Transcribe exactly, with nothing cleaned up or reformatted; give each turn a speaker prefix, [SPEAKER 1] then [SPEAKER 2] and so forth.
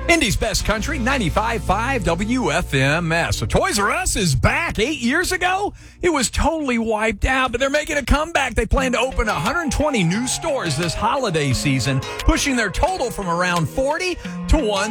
[SPEAKER 1] Indy's Best Country, ninety-five point five W F M S. So Toys R Us is back. Eight years ago, it was totally wiped out, but they're making a comeback. They plan to open one hundred twenty new stores this holiday season, pushing their total from around forty to one